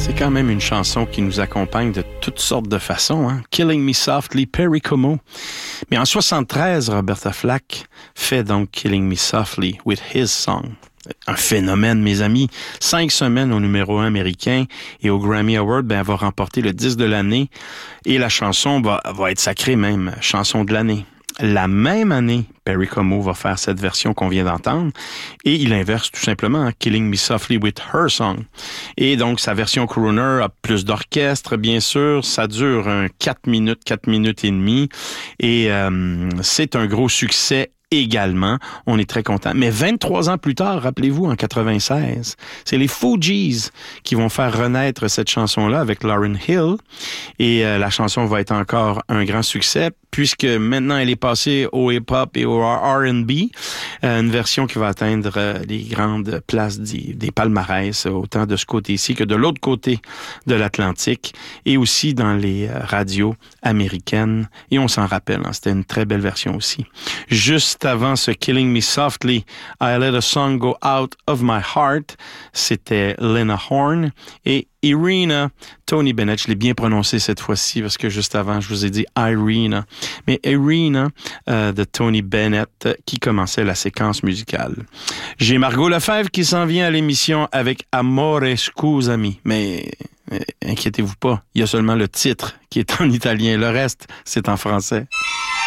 C'est quand même une chanson qui nous accompagne de toutes sortes de façons. Hein? Killing Me Softly, Perry Como. Mais en 73, Roberta Flack fait donc Killing Me Softly with His Song. Un phénomène, mes amis. 5 semaines au numéro 1 américain et au Grammy Award, elle va remporter le 10 de l'année et la chanson va être sacrée même, chanson de l'année. La même année, Perry Como va faire cette version qu'on vient d'entendre et il inverse tout simplement Killing Me Softly with Her Song. Et donc, sa version crooner a plus d'orchestre, bien sûr. Ça dure 4 minutes et demie et c'est un gros succès également. On est très content. Mais 23 ans plus tard, rappelez-vous, en 96, c'est les Fugees qui vont faire renaître cette chanson-là avec Lauryn Hill. Et la chanson va être encore un grand succès puisque maintenant elle est passée au hip-hop et au R&B. Une version qui va atteindre les grandes places des palmarès, autant de ce côté-ci que de l'autre côté de l'Atlantique et aussi dans les radios américaines. Et on s'en rappelle, hein, c'était une très belle version aussi. Juste avant ce Killing Me Softly, I Let a Song Go Out of My Heart, c'était Lena Horne et Irina, Tony Bennett, je l'ai bien prononcé cette fois-ci parce que juste avant, je vous ai dit Irina. Mais Irina de Tony Bennett qui commençait la séquence musicale. J'ai Margot Lefebvre qui s'en vient à l'émission avec Amore Scusami. Mais inquiétez-vous pas, il y a seulement le titre qui est en italien. Le reste, c'est en français.